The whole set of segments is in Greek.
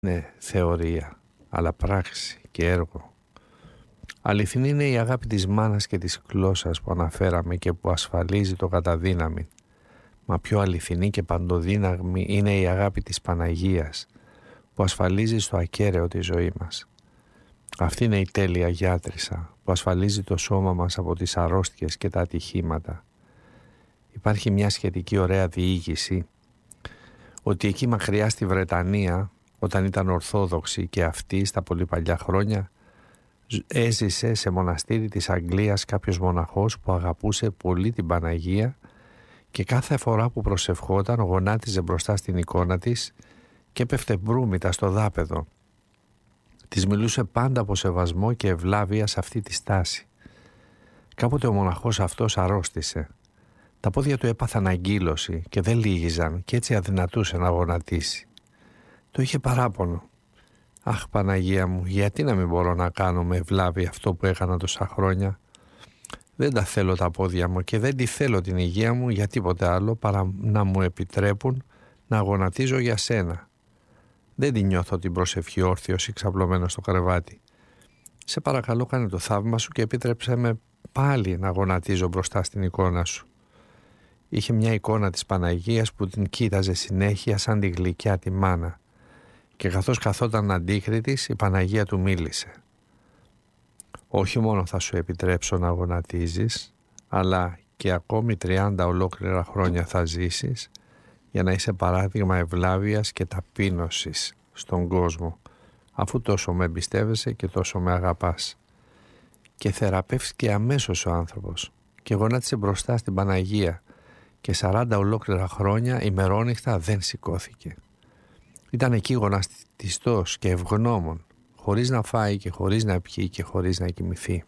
είναι θεωρία, αλλά πράξη και έργο. Αληθινή είναι η αγάπη της μάνας και της γλώσσας που αναφέραμε και που ασφαλίζει το καταδύναμη. Μα πιο αληθινή και παντοδύναμη είναι η αγάπη της Παναγίας που ασφαλίζει στο ακέραιο τη ζωή μας. Αυτή είναι η τέλεια γιάτρισα που ασφαλίζει το σώμα μας από τις αρρώστιες και τα ατυχήματα. Υπάρχει μια σχετική ωραία διήγηση ότι εκεί μακριά στη Βρετανία, όταν ήταν Ορθόδοξη και αυτή στα πολύ παλιά χρόνια, έζησε σε μοναστήρι της Αγγλίας κάποιος μοναχός που αγαπούσε πολύ την Παναγία και κάθε φορά που προσευχόταν γονάτιζε μπροστά στην εικόνα της και έπεφτε μπρούμητα στο δάπεδο. Της μιλούσε πάντα από σεβασμό και ευλάβεια σε αυτή τη στάση. Κάποτε ο μοναχός αυτός αρρώστησε. Τα πόδια του έπαθαν αγκύλωση και δεν λύγιζαν και έτσι αδυνατούσε να γονατίσει. Το είχε παράπονο. «Αχ, Παναγία μου, γιατί να μην μπορώ να κάνω με ευλάβεια αυτό που έκανα τόσα χρόνια? Δεν τα θέλω τα πόδια μου και δεν τη θέλω την υγεία μου για τίποτε άλλο παρά να μου επιτρέπουν να γονατίζω για σένα. Δεν τη νιώθω την προσευχή όρθιος ή ξαπλωμένο στο κρεβάτι. Σε παρακαλώ, κάνε το θαύμα σου και επίτρεψέ με πάλι να γονατίζω μπροστά στην εικόνα σου». Είχε μια εικόνα της Παναγίας που την κοίταζε συνέχεια σαν τη γλυκιά τη μάνα και καθώς καθόταν αντίκριτης η Παναγία του μίλησε. «Όχι μόνο θα σου επιτρέψω να γονατίζεις, αλλά και ακόμη 30 ολόκληρα χρόνια θα ζήσεις για να είσαι παράδειγμα ευλάβειας και ταπείνωσης στον κόσμο, αφού τόσο με εμπιστεύεσαι και τόσο με αγαπάς». Και θεραπεύτηκε αμέσως ο άνθρωπος και γονάτισε μπροστά στην Παναγία και 40 ολόκληρα χρόνια ημερόνυχτα δεν σηκώθηκε. Ήταν εκεί γονατιστός και ευγνώμων, χωρίς να φάει και χωρίς να πιει και χωρίς να κοιμηθεί.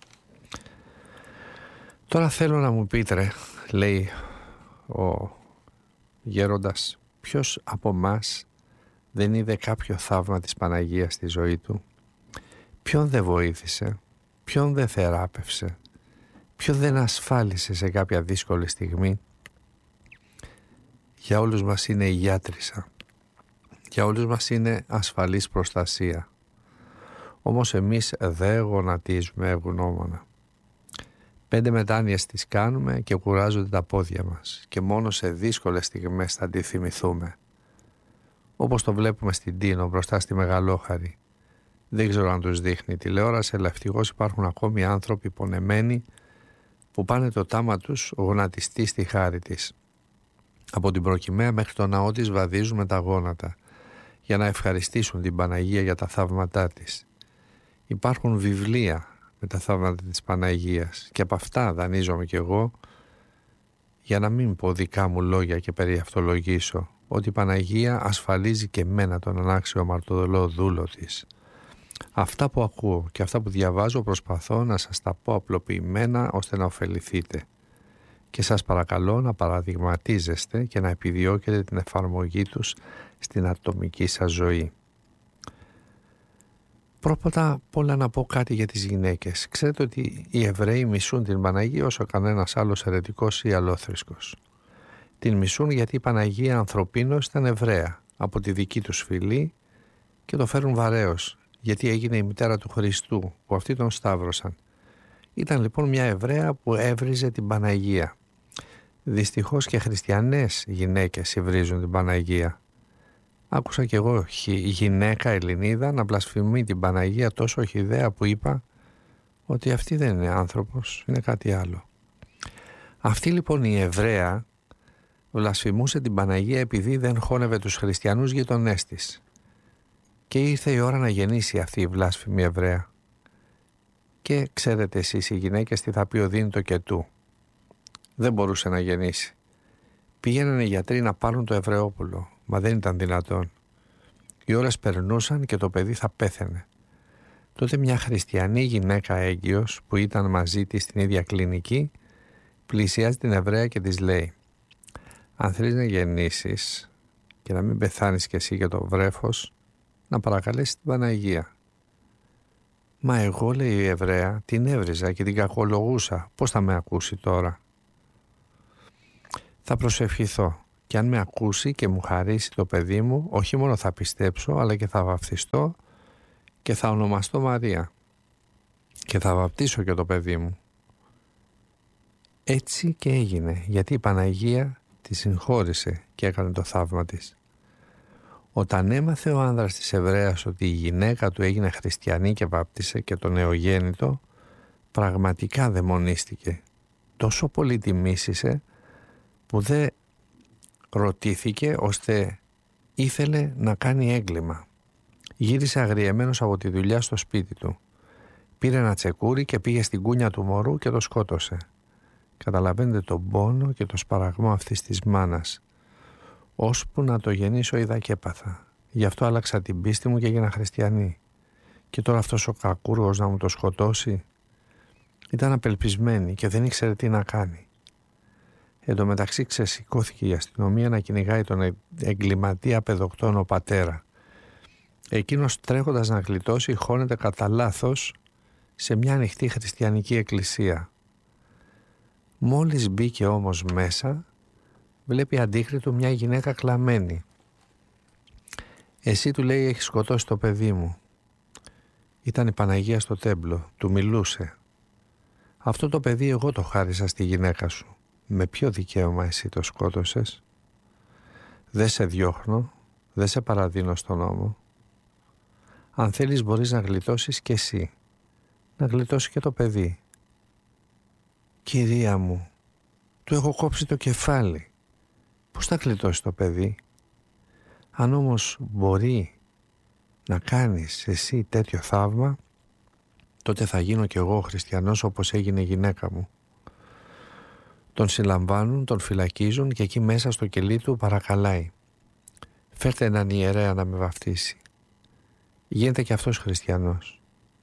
«Τώρα θέλω να μου πείτε», λέει ο γέροντας, «ποιος από μας δεν είδε κάποιο θαύμα της Παναγίας στη ζωή του? Ποιον δεν βοήθησε, ποιον δεν θεράπευσε, ποιον δεν ασφάλισε σε κάποια δύσκολη στιγμή? Για όλους μας είναι η γιάτρισα. Για όλους μας είναι ασφαλής προστασία. Όμως εμείς δεν γονατίζουμε ευγνώμονα. 5 μετάνοιες τις κάνουμε και κουράζονται τα πόδια μας και μόνο σε δύσκολες στιγμές θα τη θυμηθούμε. Όπως το βλέπουμε στην Τίνο μπροστά στη Μεγαλόχαρη. Δεν ξέρω αν τους δείχνει τηλεόραση, αλλά ευτυχώς υπάρχουν ακόμη άνθρωποι πονεμένοι που πάνε το τάμα τους γονατιστή στη χάρη της. Από την Προκυμαία μέχρι το ναό της βαδίζουν με τα γόνατα για να ευχαριστήσουν την Παναγία για τα θαύματά της. Υπάρχουν βιβλία με τα θαύματα της Παναγίας και από αυτά δανείζομαι κι εγώ, για να μην πω δικά μου λόγια και περιαυτολογήσω, ότι η Παναγία ασφαλίζει και εμένα τον ανάξιο μαρτωδολό δούλο της. Αυτά που ακούω και αυτά που διαβάζω προσπαθώ να σας τα πω απλοποιημένα ώστε να ωφεληθείτε. Και σας παρακαλώ να παραδειγματίζεστε και να επιδιώκετε την εφαρμογή τους στην ατομική σας ζωή. Πρώτα απ' όλα να πω κάτι για τις γυναίκες. Ξέρετε ότι οι Εβραίοι μισούν την Παναγία όσο κανένας άλλος αιρετικός ή αλλόθρησκος. Την μισούν γιατί η Παναγία ανθρωπίνως ήταν Εβραία από τη δική τους φυλή και το φέρουν βαρέως γιατί έγινε η μητέρα του Χριστού που αυτοί τον σταύρωσαν. Ήταν λοιπόν μια Εβραία που έβριζε την Παναγία. Δυστυχώς και χριστιανές γυναίκες υβρίζουν την Παναγία. Άκουσα κι εγώ γυναίκα Ελληνίδα να βλασφημεί την Παναγία τόσο χυδαία που είπα ότι αυτή δεν είναι άνθρωπος, είναι κάτι άλλο. Αυτή λοιπόν η Εβραία βλασφημούσε την Παναγία επειδή δεν χώνευε τους χριστιανούς γειτονές της. Και ήρθε η ώρα να γεννήσει αυτή η βλάσφημη Εβραία. Και ξέρετε εσείς οι γυναίκες τι θα πει ο δίνει το και του. Δεν μπορούσε να γεννήσει. Πήγαιναν οι γιατροί να πάρουν το Εβραιόπουλο, μα δεν ήταν δυνατόν. Οι ώρες περνούσαν και το παιδί θα πέθαινε. Τότε μια χριστιανή γυναίκα έγκυος που ήταν μαζί της στην ίδια κλινική πλησιάζει την Εβραία και της λέει: «Αν θέλεις να γεννήσεις και να μην πεθάνεις κι εσύ για το βρέφος, να παρακαλέσεις την Παναγία». «Μα εγώ», λέει η Εβραία, «την έβριζα και την κακολογούσα. Πώς θα με ακούσει τώρα?» «Θα προσευχηθώ Και αν με ακούσει και μου χαρίσει το παιδί μου, όχι μόνο θα πιστέψω, αλλά και θα βαφτιστώ και θα ονομαστώ Μαρία. Και θα βαπτίσω και το παιδί μου. Έτσι και έγινε, γιατί η Παναγία τη συγχώρησε και έκανε το θαύμα της. Όταν έμαθε ο άνδρας της Εβραίας ότι η γυναίκα του έγινε χριστιανή και βάπτισε και το νεογέννητο, πραγματικά δαιμονίστηκε. Τόσο πολύ τη μίσησε που δεν ρωτήθηκε, ώστε ήθελε να κάνει έγκλημα. Γύρισε αγριεμένος από τη δουλειά στο σπίτι του. Πήρε ένα τσεκούρι και πήγε στην κούνια του μωρού και το σκότωσε. Καταλαβαίνετε τον πόνο και το σπαραγμό αυτής της μάνας. Ώσπου να το γεννήσω είδα και έπαθα. Γι' αυτό άλλαξα την πίστη μου και έγινα χριστιανή. Και τώρα αυτός ο κακούργος να μου το σκοτώσει. Ήταν απελπισμένη και δεν ήξερε τι να κάνει. Εν τω μεταξύ ξεσηκώθηκε η αστυνομία να κυνηγάει τον εγκληματία παιδοκτόνο πατέρα. Εκείνος τρέχοντας να γλιτώσει χώνεται κατά λάθος σε μια ανοιχτή χριστιανική εκκλησία. Μόλις μπήκε όμως μέσα, βλέπει αντίκρι του μια γυναίκα κλαμμένη. «Εσύ», του λέει, «έχεις σκοτώσει το παιδί μου». Ήταν η Παναγία στο τέμπλο, του μιλούσε. «Αυτό το παιδί εγώ το χάρισα στη γυναίκα σου. Με ποιο δικαίωμα εσύ το σκότωσες? Δεν σε διώχνω, δεν σε παραδίνω στον νόμο. Αν θέλεις μπορείς να γλιτώσεις και εσύ, να γλιτώσει και το παιδί». «Κυρία μου, του έχω κόψει το κεφάλι. Πώς θα γλιτώσει το παιδί? Αν όμως μπορεί να κάνεις εσύ τέτοιο θαύμα, τότε θα γίνω κι εγώ χριστιανός όπως έγινε η γυναίκα μου». Τον συλλαμβάνουν, τον φυλακίζουν και εκεί μέσα στο κελί του παρακαλάει. «Φέρτε έναν ιερέα να με βαφτίσει». Γίνεται κι αυτός χριστιανός.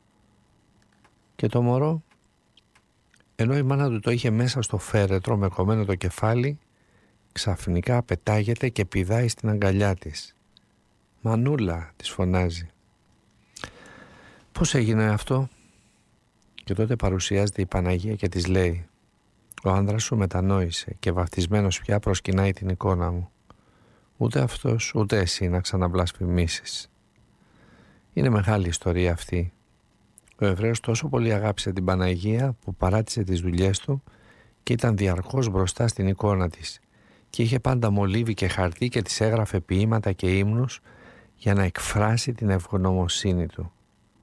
Και το μωρό, ενώ η μάνα του το είχε μέσα στο φέρετρο με κομμένο το κεφάλι, ξαφνικά πετάγεται και πηδάει στην αγκαλιά της. «Μανούλα», της φωνάζει. «Πώς έγινε αυτό?» Και τότε παρουσιάζεται η Παναγία και της λέει: «Ο άνδρας σου μετανόησε και βαφτισμένος πια προσκυνάει την εικόνα μου. Ούτε αυτός ούτε εσύ να ξαναβλασφημίσεις». Είναι μεγάλη ιστορία αυτή. Ο Εβραίος τόσο πολύ αγάπησε την Παναγία που παράτησε τις δουλειές του και ήταν διαρκώς μπροστά στην εικόνα της και είχε πάντα μολύβι και χαρτί και της έγραφε ποίηματα και ύμνους για να εκφράσει την ευγνωμοσύνη του.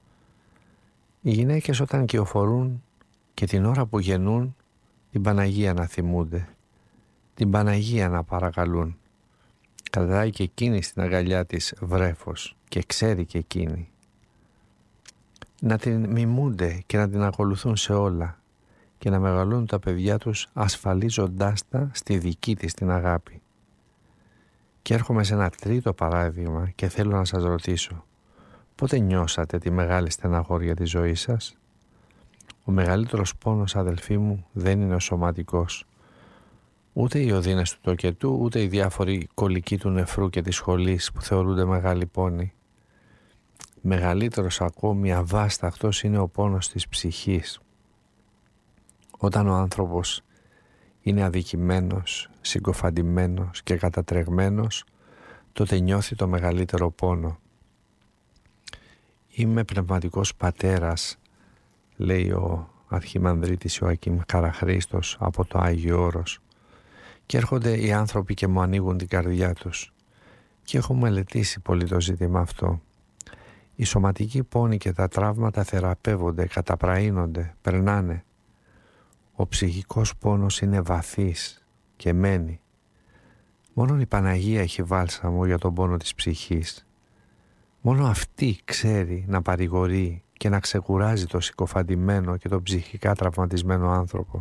Οι γυναίκες όταν κυοφορούν και την ώρα που γεννούν, την Παναγία να θυμούνται, την Παναγία να παρακαλούν. Κρατάει και εκείνη στην αγκαλιά της βρέφος και ξέρει και εκείνη. Να την μιμούνται και να την ακολουθούν σε όλα και να μεγαλώνουν τα παιδιά τους ασφαλίζοντάς τα στη δική της την αγάπη. Και έρχομαι σε ένα τρίτο παράδειγμα και θέλω να σας ρωτήσω, πότε νιώσατε τη μεγάλη στεναχώρια της ζωής σας? Ο μεγαλύτερος πόνος, αδελφοί μου, δεν είναι ο σωματικός. Ούτε οι οδύνες του τοκετού, ούτε οι διάφοροι κολικοί του νεφρού και της σχολής που θεωρούνται μεγάλη πόνοι. Μεγαλύτερος ακόμη, αβάσταχτος, είναι ο πόνος της ψυχής. Όταν ο άνθρωπος είναι αδικημένος, συγκοφαντημένος και κατατρεγμένος, τότε νιώθει το μεγαλύτερο πόνο. «Είμαι πνευματικός πατέρας», λέει ο αρχιμανδρίτης Ιωακήμ Καραχρήστος από το Άγιο Όρος, και έρχονται οι άνθρωποι και μου ανοίγουν την καρδιά τους και έχω μελετήσει πολύ το ζήτημα αυτό. Οι σωματικοί πόνοι και τα τραύματα θεραπεύονται, καταπραίνονται, περνάνε. Ο ψυχικός πόνος είναι βαθύς και μένει. Μόνο η Παναγία έχει βάλσαμο για τον πόνο της ψυχής. Μόνο αυτή ξέρει να παρηγορεί και να ξεκουράζει το συκοφαντημένο και τον ψυχικά τραυματισμένο άνθρωπο.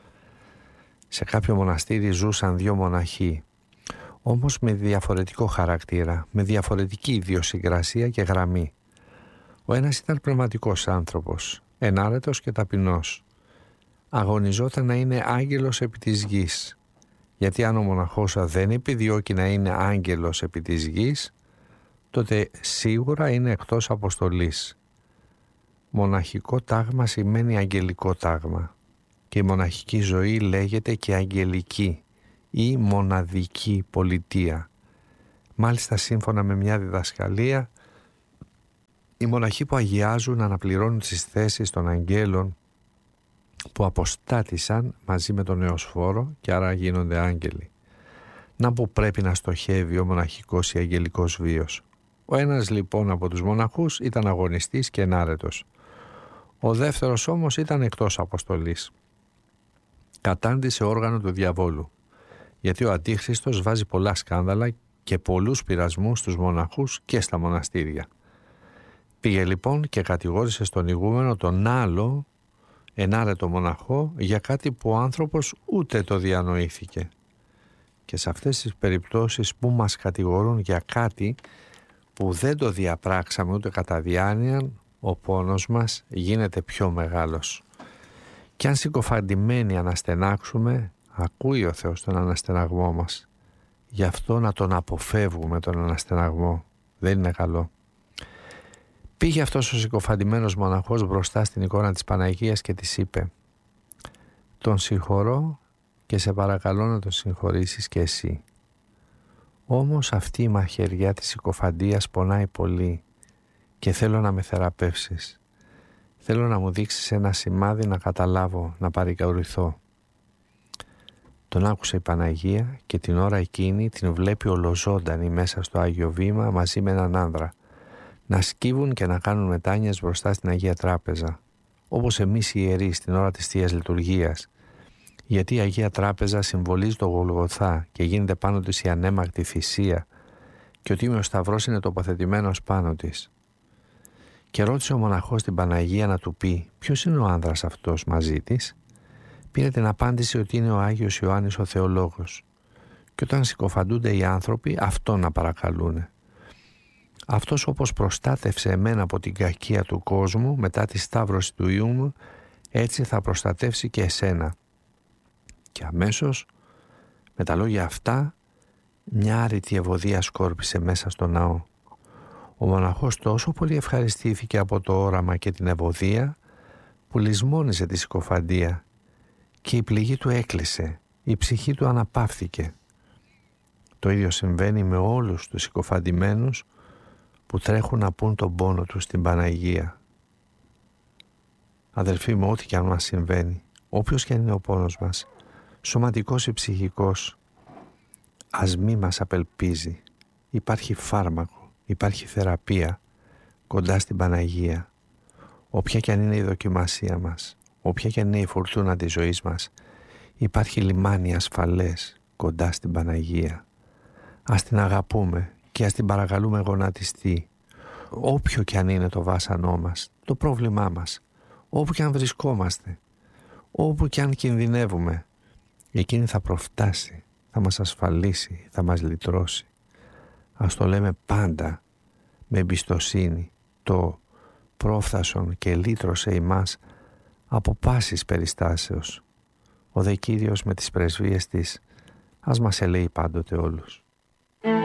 Σε κάποιο μοναστήρι ζούσαν 2 μοναχοί, όμως με διαφορετικό χαρακτήρα, με διαφορετική ιδιοσυγκρασία και γραμμή. Ο ένας ήταν πνευματικός άνθρωπος, ενάρετος και ταπεινός. Αγωνιζόταν να είναι άγγελος επί της γης, γιατί αν ο μοναχός δεν επιδιώκει να είναι άγγελος επί της γης, τότε σίγουρα είναι εκτός αποστολής. Μοναχικό τάγμα σημαίνει αγγελικό τάγμα και η μοναχική ζωή λέγεται και αγγελική ή μοναδική πολιτεία. Μάλιστα, σύμφωνα με μια διδασκαλία, οι μοναχοί που αγιάζουν αναπληρώνουν τις θέσεις των αγγέλων που αποστάτησαν μαζί με τον Νεοσφόρο και άρα γίνονται άγγελοι. Να που πρέπει να στοχεύει ο μοναχικός ή αγγελικός βίος. Ο ένας λοιπόν από τους μοναχούς ήταν αγωνιστής και ενάρετος. Ο δεύτερος όμως ήταν εκτός αποστολής. Κατάντησε όργανο του διαβόλου, γιατί ο Αντίχριστος βάζει πολλά σκάνδαλα και πολλούς πειρασμούς στους μοναχούς και στα μοναστήρια. Πήγε λοιπόν και κατηγόρησε στον ηγούμενο τον άλλο ενάρετο μοναχό για κάτι που ο άνθρωπος ούτε το διανοήθηκε. Και σε αυτές τις περιπτώσεις που μας κατηγορούν για κάτι που δεν το διαπράξαμε ούτε κατά διάνοια, ο πόνος μας γίνεται πιο μεγάλος. Κι αν συκοφαντημένοι αναστενάξουμε, ακούει ο Θεός τον αναστεναγμό μας. Γι' αυτό να τον αποφεύγουμε τον αναστεναγμό. Δεν είναι καλό. Πήγε αυτός ο συκοφαντημένος μοναχός μπροστά στην εικόνα της Παναγίας και της είπε: «Τον συγχωρώ και σε παρακαλώ να τον συγχωρήσεις και εσύ. Όμως αυτή η μαχαιριά της συκοφαντίας πονάει πολύ και θέλω να με θεραπεύσεις. Θέλω να μου δείξεις ένα σημάδι να καταλάβω, να παρηγορηθώ». Τον άκουσε η Παναγία και την ώρα εκείνη την βλέπει ολοζώντανη μέσα στο Άγιο Βήμα μαζί με έναν άνδρα να σκύβουν και να κάνουν μετάνοιες μπροστά στην Αγία Τράπεζα, όπως εμείς οι ιερείς την ώρα της Θείας Λειτουργίας, γιατί η Αγία Τράπεζα συμβολίζει το Γολγοθά και γίνεται πάνω της η ανέμακτη θυσία και ο Τίμιος Σταυρός είναι τοποθετημένος πάνω της. Και ρώτησε ο μοναχός την Παναγία να του πει ποιος είναι ο άνδρας αυτός μαζί της. Πήρε την απάντηση ότι είναι ο Άγιος Ιωάννης ο Θεολόγος, και όταν συκοφαντούνται οι άνθρωποι αυτόν να παρακαλούνε. Αυτός όπως προστάτευσε εμένα από την κακία του κόσμου μετά τη σταύρωση του Υιού μου, έτσι θα προστατεύσει και εσένα. Και αμέσως με τα λόγια αυτά μια άρρητη ευωδία σκόρπισε μέσα στο ναό. Ο μοναχός τόσο πολύ ευχαριστήθηκε από το όραμα και την ευωδία που λησμόνισε τη συκοφαντία και η πληγή του έκλεισε, η ψυχή του αναπαύθηκε. Το ίδιο συμβαίνει με όλους τους συκοφαντημένους που τρέχουν να πούν τον πόνο τους στην Παναγία. Αδελφοί μου, ό,τι και αν μας συμβαίνει, όποιος και αν είναι ο πόνος μας, σωματικός ή ψυχικός, ας μη μας απελπίζει. Υπάρχει φάρμακο, υπάρχει θεραπεία κοντά στην Παναγία. Όποια και αν είναι η δοκιμασία μας, όποια και αν είναι η φουρτούνα της ζωής μας, υπάρχει λιμάνι ασφαλές κοντά στην Παναγία. Ας την αγαπούμε και ας την παρακαλούμε γονατιστή. Όποιο και αν είναι το βάσανό μας, το πρόβλημά μας, όπου και αν βρισκόμαστε, όπου και αν κινδυνεύουμε, εκείνη θα προφτάσει, θα μας ασφαλίσει, θα μας λυτρώσει. Ας το λέμε πάντα με εμπιστοσύνη, το πρόφθασον και λύτρωσε ημάς από πάσης περιστάσεως. Ο δε Κύριος με τις πρεσβείες της ας μας ελέει πάντοτε όλους.